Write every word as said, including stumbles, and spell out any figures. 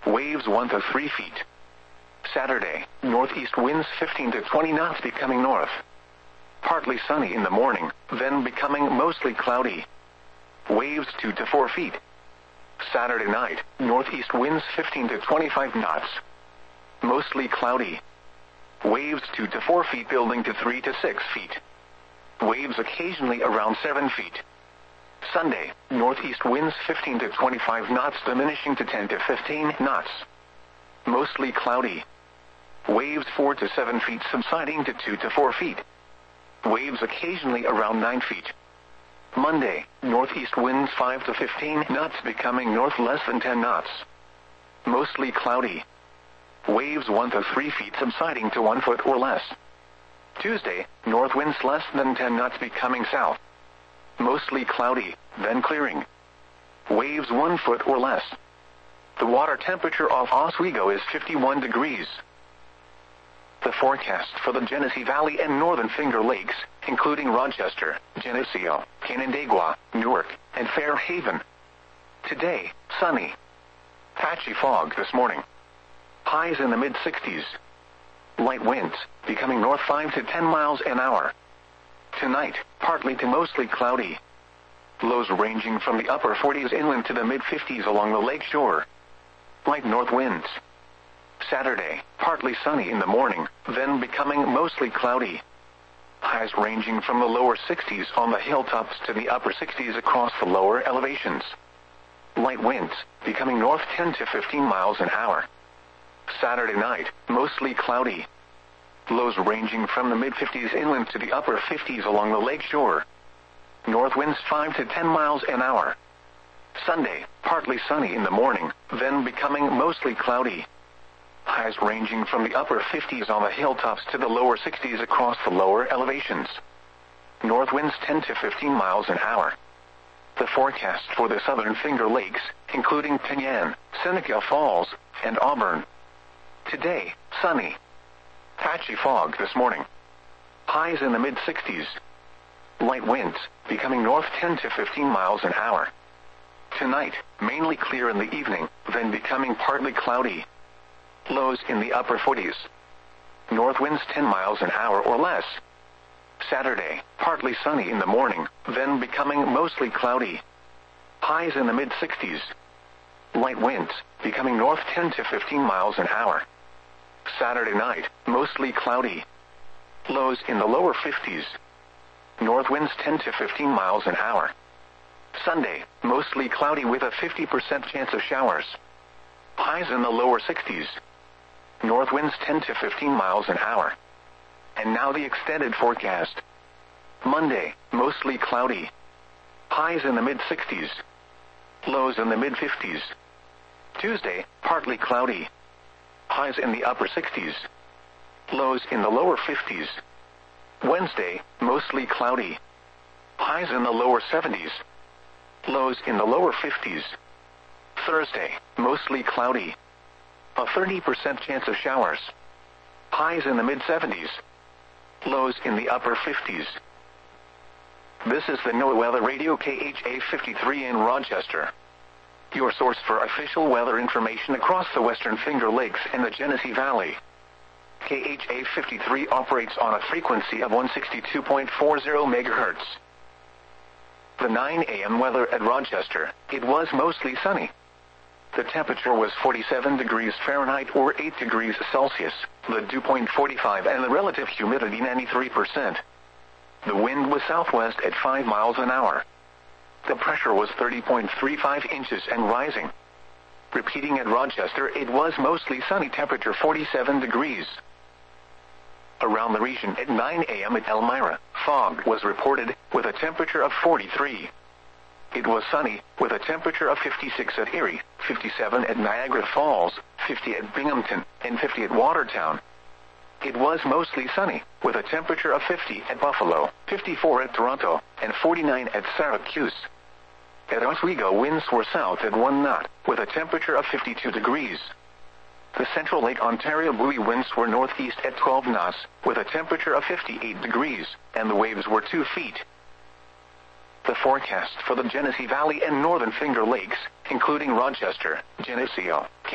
waves one to three feet. Saturday, northeast winds fifteen to twenty knots becoming north. Partly sunny in the morning, then becoming mostly cloudy. Waves two to four feet. Saturday night, northeast winds fifteen to twenty-five knots. Mostly cloudy. Waves two to four feet building to three to six feet. Waves occasionally around seven feet. Sunday, northeast winds fifteen to twenty-five knots diminishing to ten to fifteen knots. Mostly cloudy. Waves four to seven feet subsiding to two to four feet. Waves occasionally around nine feet. Monday, northeast winds five to fifteen knots becoming north less than ten knots. Mostly cloudy. Waves one to three feet subsiding to one foot or less. Tuesday, north winds less than ten knots becoming south. Mostly cloudy, then clearing. Waves one foot or less. The water temperature off Oswego is fifty-one degrees. The forecast for the Genesee Valley and Northern Finger Lakes, including Rochester, Geneseo, Canandaigua, Newark, and Fairhaven. Today, sunny. Patchy fog this morning. Highs in the mid sixties. Light winds, becoming north five to ten miles an hour. Tonight, partly to mostly cloudy. Lows ranging from the upper forties inland to the mid fifties along the lake shore. Light north winds. Saturday, partly sunny in the morning, then becoming mostly cloudy. Highs ranging from the lower sixties on the hilltops to the upper sixties across the lower elevations. Light winds, becoming north ten to fifteen miles an hour. Saturday night, mostly cloudy. Lows ranging from the mid fifties inland to the upper fifties along the lake shore. North winds five to ten miles an hour. Sunday, partly sunny in the morning, then becoming mostly cloudy. Highs ranging from the upper fifties on the hilltops to the lower sixties across the lower elevations. North winds ten to fifteen miles an hour. The forecast for the Southern Finger Lakes, including Penyan, Seneca Falls, and Auburn. Today, sunny. Patchy fog this morning. Highs in the mid sixties. Light winds, becoming north ten to fifteen miles an hour. Tonight, mainly clear in the evening, then becoming partly cloudy. Lows in the upper forties. North winds ten miles an hour or less. Saturday, partly sunny in the morning, then becoming mostly cloudy. Highs in the mid sixties. Light winds, becoming north ten to fifteen miles an hour. Saturday night, mostly cloudy. Lows in the lower fifties. North winds ten to fifteen miles an hour. Sunday, mostly cloudy with a fifty percent chance of showers. Highs in the lower sixties. North winds ten to fifteen miles an hour. And now the extended forecast. Monday, mostly cloudy. Highs in the mid sixties. Lows in the mid fifties. Tuesday, partly cloudy. Highs in the upper sixties. Lows in the lower fifties. Wednesday, mostly cloudy. Highs in the lower seventies. Lows in the lower fifties. Thursday, mostly cloudy. A thirty percent chance of showers. Highs in the mid seventies. Lows in the upper fifties. This is the NOAA Weather Radio K H A fifty-three in Rochester. Your source for official weather information across the Western Finger Lakes and the Genesee Valley. K H A fifty-three operates on a frequency of one sixty-two point four zero megahertz. The nine a m weather at Rochester, it was mostly sunny. The temperature was forty-seven degrees Fahrenheit or eight degrees Celsius, the dew point forty-five and the relative humidity ninety-three percent. The wind was southwest at five miles an hour. The pressure was thirty point three five inches and rising. Repeating at Rochester, it was mostly sunny, temperature forty-seven degrees. Around the region at nine a m at Elmira, fog was reported, with a temperature of forty-three. It was sunny, with a temperature of fifty-six at Erie, fifty-seven at Niagara Falls, fifty at Binghamton, and fifty at Watertown. It was mostly sunny, with a temperature of fifty at Buffalo, fifty-four at Toronto, and forty-nine at Syracuse. At Oswego, winds were south at one knot, with a temperature of fifty-two degrees. The Central Lake Ontario buoy winds were northeast at twelve knots, with a temperature of fifty-eight degrees, and the waves were two feet. The forecast for the Genesee Valley and Northern Finger Lakes, including Rochester, Geneseo,